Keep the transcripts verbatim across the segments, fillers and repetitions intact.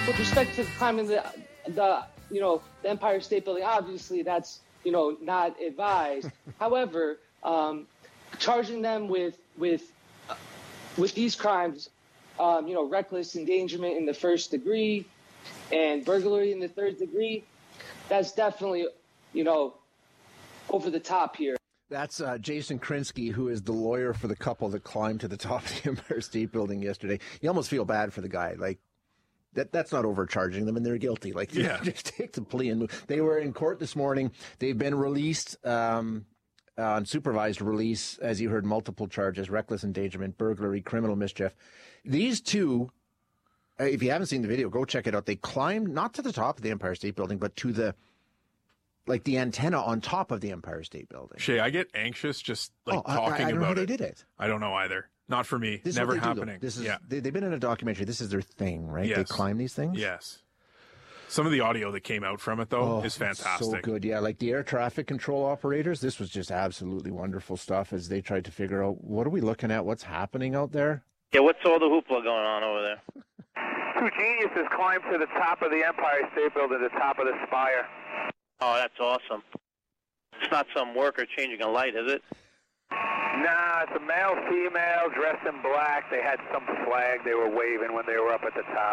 with respect to climbing the, the, you know, the Empire State Building, obviously that's, you know, not advised. However, um, charging them with, with, uh, with these crimes, um, you know, reckless endangerment in the first degree and burglary in the third degree, that's definitely, you know, over the top here. That's uh, Jason Krinsky, who is the lawyer for the couple that climbed to the top of the Empire State Building yesterday. You almost feel bad for the guy. Like, that that's not overcharging them, and they're guilty. Like, yeah. Just take the plea and move. They were in court this morning. They've been released um, on supervised release, as you heard, multiple charges, reckless endangerment, burglary, criminal mischief. These two, if you haven't seen the video, go check it out. They climbed not to the top of the Empire State Building, but to the like the antenna on top of the Empire State Building. Shay, I get anxious just like oh, talking I, I don't about know how it. they did it. I don't know either. Not for me. This Never is happening. Do, this is yeah. they, they've been in a documentary. This is their thing, right? Yes. They climb these things. Yes. Some of the audio that came out from it though oh, is fantastic. So good, yeah. Like the air traffic control operators. This was just absolutely wonderful stuff as they tried to figure out what are we looking at, what's happening out there. Yeah, what's all the hoopla going on over there? Two geniuses climbed to the top of the Empire State Building, the top of the spire. Oh, that's awesome. It's not some worker changing a light, is it? Nah, it's a male, female, dressed in black. They had some flag they were waving when they were up at the top.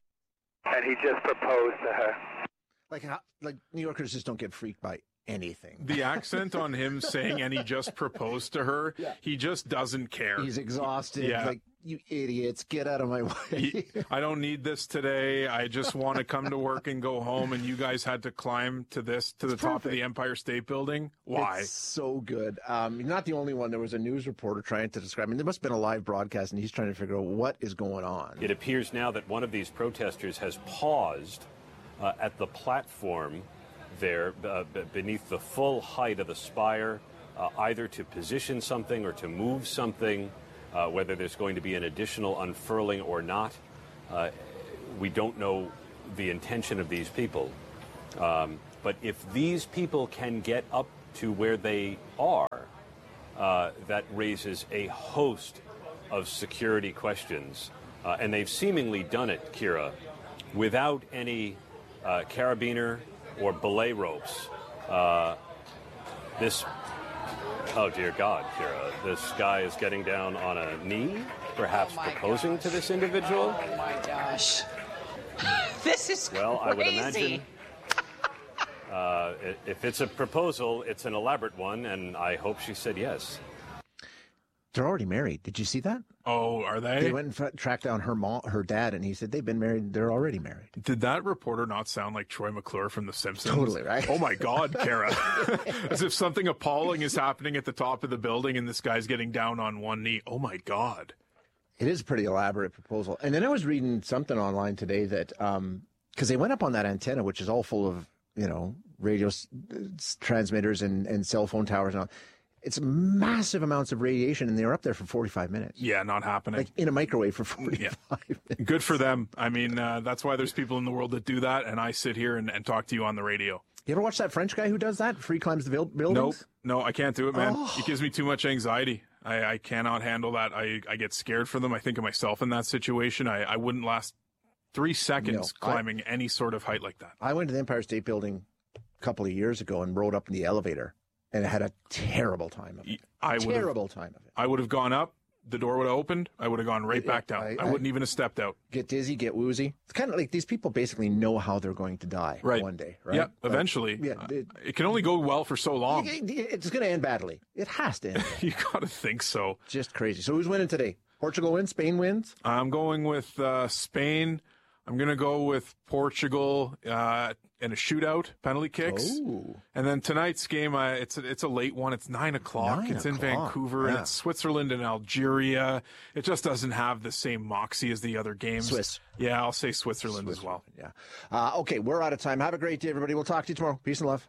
And he just proposed to her. Like, how, like New Yorkers just don't get freaked by anything. The accent on him saying, and he just proposed to her, yeah. He just doesn't care. He's exhausted. Yeah. Like, you idiots, get out of my way. he, I don't need this today. I just want to come to work and go home, and you guys had to climb to this, to the it's top perfect. of the Empire State Building? Why? It's so good. Um, not the only one. There was a news reporter trying to describe, I mean, there must have been a live broadcast, and he's trying to figure out what is going on. It appears now that one of these protesters has paused uh, at the platform there uh, beneath the full height of the spire, uh, either to position something or to move something. Uh, whether there's going to be an additional unfurling or not, uh, we don't know the intention of these people. Um, but if these people can get up to where they are, uh, that raises a host of security questions. Uh, and they've seemingly done it, Kira, without any uh, carabiner or belay ropes. Uh, this... Oh, dear God, Kira. This guy is getting down on a knee, perhaps oh proposing gosh. to this individual. Oh, my gosh. This is well, crazy. I would imagine uh, if it's a proposal, it's an elaborate one, and I hope she said yes. They're already married. Did you see that? Oh, are they? They went and f- tracked down her mom, her dad, and he said they've been married. They're already married. Did that reporter not sound like Troy McClure from The Simpsons? Totally, right? Oh, my God, Kara. As if something appalling is happening at the top of the building and this guy's getting down on one knee. Oh, my God. It is a pretty elaborate proposal. And then I was reading something online today that, um, because they went up on that antenna, which is all full of, you know, radio s- transmitters and, and cell phone towers and all. It's massive amounts of radiation, and they were up there for forty-five minutes. Yeah, not happening. Like in a microwave for forty-five yeah. minutes. Good for them. I mean, uh, that's why there's people in the world that do that, and I sit here and, and talk to you on the radio. You ever watch that French guy who does that? Free climbs the buildings? Nope. No, I can't do it, man. Oh. It gives me too much anxiety. I, I cannot handle that. I, I get scared for them. I think of myself in that situation. I, I wouldn't last three seconds no, climbing I, any sort of height like that. I went to the Empire State Building a couple of years ago and rode up in the elevator. And had a terrible time of it. I terrible time of it. I would have gone up. The door would have opened. I would have gone right it, back down. I, I, I wouldn't even have stepped out. Get dizzy, get woozy. It's kind of like these people basically know how they're going to die right. one day, right? Yeah, eventually. Like, yeah, it, it can only go well for so long. It's going to end badly. It has to end. You got to think so. Just crazy. So who's winning today? Portugal wins? Spain wins? I'm going with uh, Spain. I'm going to go with Portugal uh, in a shootout, penalty kicks. Oh. And then tonight's game, uh, it's, a, it's a late one. It's nine o'clock. Nine it's o'clock. in Vancouver. Yeah. And it's Switzerland and Algeria. It just doesn't have the same moxie as the other games. Swiss. Yeah, I'll say Switzerland, Switzerland as well. Yeah. Uh, okay, we're out of time. Have a great day, everybody. We'll talk to you tomorrow. Peace and love.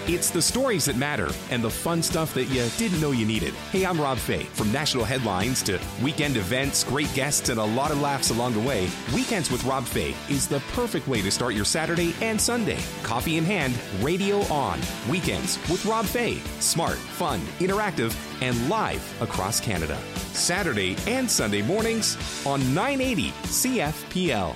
It's the stories that matter and the fun stuff that you didn't know you needed. Hey, I'm Rob Fay. From national headlines to weekend events, great guests, and a lot of laughs along the way, Weekends with Rob Fay is the perfect way to start your Saturday and Sunday. Coffee in hand, radio on. Weekends with Rob Fay. Smart, fun, interactive, and live across Canada. Saturday and Sunday mornings on nine eighty C F P L.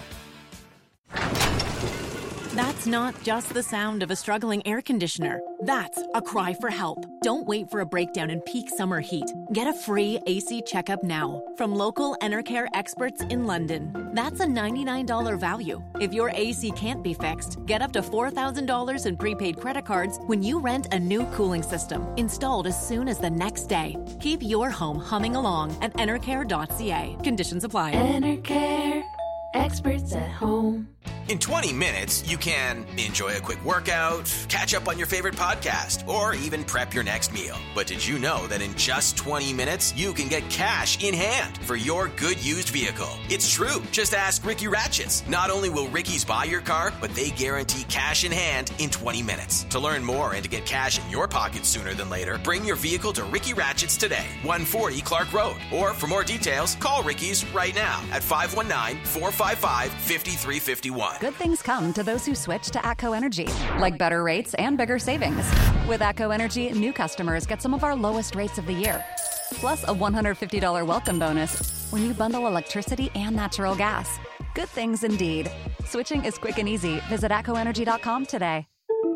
That's not just the sound of a struggling air conditioner. That's a cry for help. Don't wait for a breakdown in peak summer heat. Get a free A C checkup now from local Enercare experts in London. That's a ninety-nine dollars value. If your A C can't be fixed, get up to four thousand dollars in prepaid credit cards when you rent a new cooling system, installed as soon as the next day. Keep your home humming along at enercare dot c a. Conditions apply. Enercare, experts at home. In twenty minutes, you can enjoy a quick workout, catch up on your favorite podcast, or even prep your next meal. But did you know that in just twenty minutes, you can get cash in hand for your good used vehicle? It's true. Just ask Ricky Ratchets. Not only will Ricky's buy your car, but they guarantee cash in hand in twenty minutes. To learn more and to get cash in your pocket sooner than later, bring your vehicle to Ricky Ratchets today, one forty Clark Road. Or for more details, call Ricky's right now at five one nine, four five five, five three five one. Good things come to those who switch to ATCO Energy, like better rates and bigger savings. With ATCO Energy, new customers get some of our lowest rates of the year, plus a one hundred fifty dollars welcome bonus when you bundle electricity and natural gas. Good things indeed. Switching is quick and easy. Visit atco energy dot com today.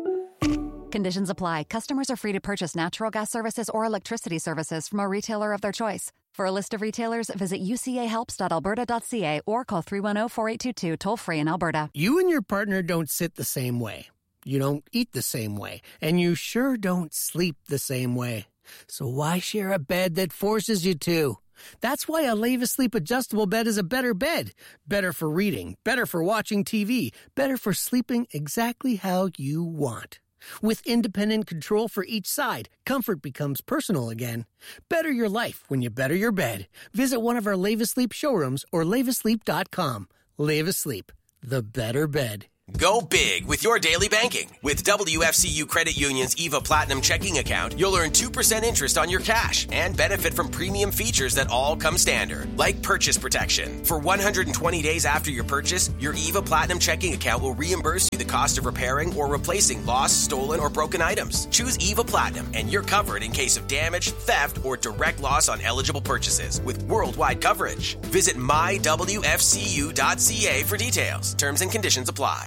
Conditions apply. Customers are free to purchase natural gas services or electricity services from a retailer of their choice. For a list of retailers, visit u c a helps dot alberta dot c a or call three one zero, four eight two two, toll-free in Alberta. You and your partner don't sit the same way. You don't eat the same way. And you sure don't sleep the same way. So why share a bed that forces you to? That's why a Leva Sleep adjustable bed is a better bed. Better for reading, better for watching T V, better for sleeping exactly how you want. With independent control for each side, comfort becomes personal again. Better your life when you better your bed. Visit one of our Leva Sleep showrooms or leva sleep dot com. Leva Sleep, the better bed. Go big with your daily banking. With W F C U Credit Union's EVA Platinum checking account, you'll earn two percent interest on your cash and benefit from premium features that all come standard, like purchase protection. For one hundred twenty days after your purchase, your EVA Platinum checking account will reimburse you the cost of repairing or replacing lost, stolen, or broken items. Choose EVA Platinum and you're covered in case of damage, theft, or direct loss on eligible purchases with worldwide coverage. Visit my w f c u dot c a for details. Terms and conditions apply.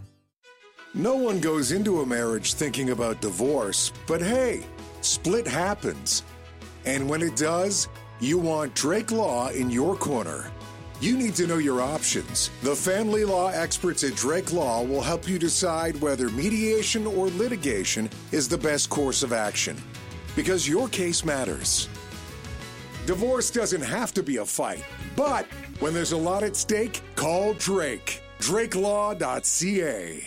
No one goes into a marriage thinking about divorce, but hey, split happens. And when it does, you want Drake Law in your corner. You need to know your options. The family law experts at Drake Law will help you decide whether mediation or litigation is the best course of action, because your case matters. Divorce doesn't have to be a fight, but when there's a lot at stake, call Drake. drake law dot c a.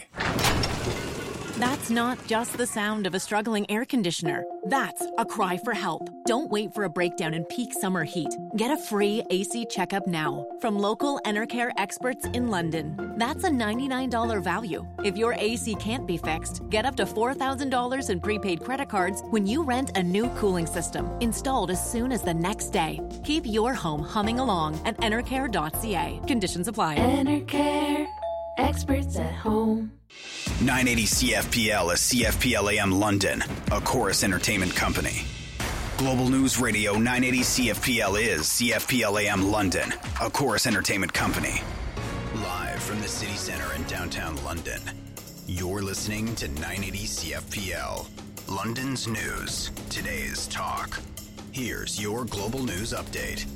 That's not just the sound of a struggling air conditioner. That's a cry for help. Don't wait for a breakdown in peak summer heat. Get a free A C checkup now from local Enercare experts in London. That's a ninety-nine dollars value. If your A C can't be fixed, get up to four thousand dollars in prepaid credit cards when you rent a new cooling system, installed as soon as the next day. Keep your home humming along at enercare dot c a. Conditions apply. Enercare, experts at home. nine eighty C F P L is C F P L A M London, a Chorus Entertainment company. Global News Radio nine eighty C F P L is C F P L A M London, a Chorus Entertainment company. Live from the city center in downtown London, you're listening to nine eighty C F P L, London's news, today's talk. Here's your Global News Update.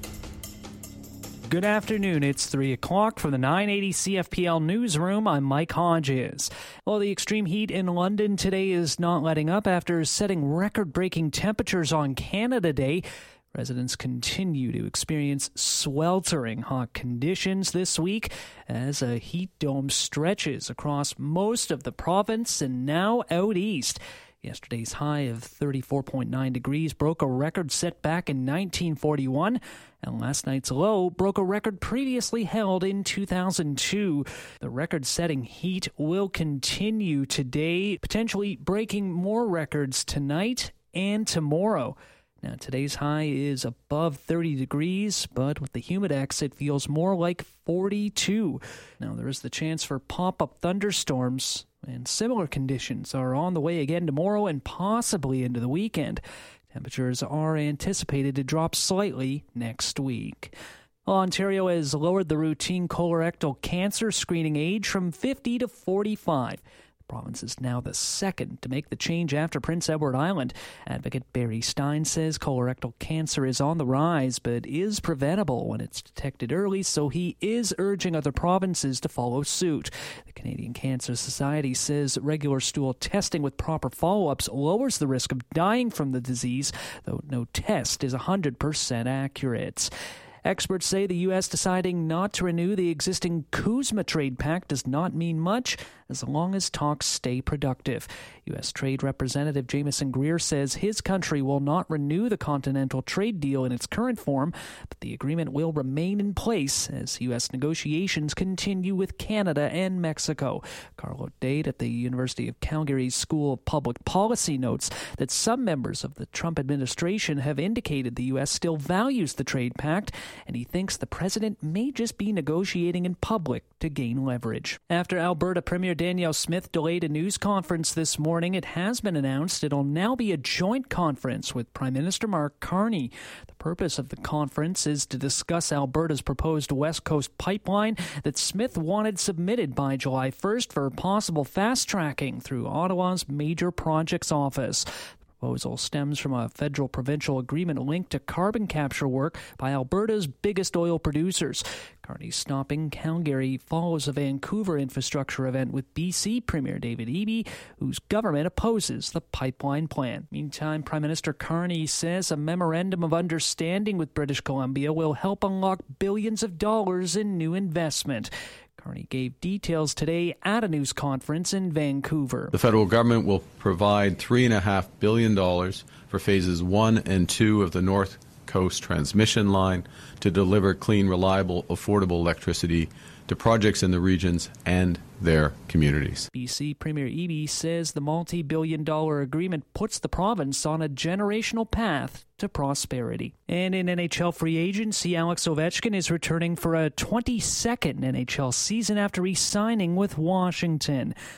Good afternoon. It's three o'clock from the nine eighty C F P L newsroom. I'm Mike Hodges. Well, the extreme heat in London today is not letting up after setting record-breaking temperatures on Canada Day. Residents continue to experience sweltering hot conditions this week as a heat dome stretches across most of the province and now out east. Yesterday's high of thirty-four point nine degrees broke a record set back in nineteen forty-one, and last night's low broke a record previously held in two thousand two. The record-setting heat will continue today, potentially breaking more records tonight and tomorrow. Now, today's high is above thirty degrees, but with the humidex, it feels more like forty-two. Now, there is the chance for pop-up thunderstorms, and similar conditions are on the way again tomorrow and possibly into the weekend. Temperatures are anticipated to drop slightly next week. Ontario has lowered the routine colorectal cancer screening age from fifty to forty-five. The province is now the second to make the change after Prince Edward Island. Advocate Barry Stein says colorectal cancer is on the rise but is preventable when it's detected early, so he is urging other provinces to follow suit. The Canadian Cancer Society says regular stool testing with proper follow-ups lowers the risk of dying from the disease, though no test is one hundred percent accurate. Experts say the U S deciding not to renew the existing CUSMA trade pact does not mean much as long as talks stay productive. U S Trade Representative Jameson Greer says his country will not renew the Continental Trade Deal in its current form, but the agreement will remain in place as U S negotiations continue with Canada and Mexico. Carlo Dade at the University of Calgary's School of Public Policy notes that some members of the Trump administration have indicated the U S still values the trade pact, and he thinks the president may just be negotiating in public to gain leverage. After Alberta Premier Danielle Smith delayed a news conference this morning, it has been announced it'll now be a joint conference with Prime Minister Mark Carney. The purpose of the conference is to discuss Alberta's proposed West Coast pipeline that Smith wanted submitted by July first for possible fast-tracking through Ottawa's Major Projects Office. The proposal stems from a federal-provincial agreement linked to carbon capture work by Alberta's biggest oil producers. Carney's stopping Calgary follows a Vancouver infrastructure event with B C Premier David Eby, whose government opposes the pipeline plan. Meantime, Prime Minister Carney says a memorandum of understanding with British Columbia will help unlock billions of dollars in new investment. Carney gave details today at a news conference in Vancouver. The federal government will provide three point five billion dollars for phases one and two of the North Coast Transmission Line to deliver clean, reliable, affordable electricity to projects in the regions and their communities. B C Premier Eby says the multi-billion dollar agreement puts the province on a generational path to prosperity. And in N H L free agency, Alex Ovechkin is returning for a twenty-second N H L season after re-signing with Washington.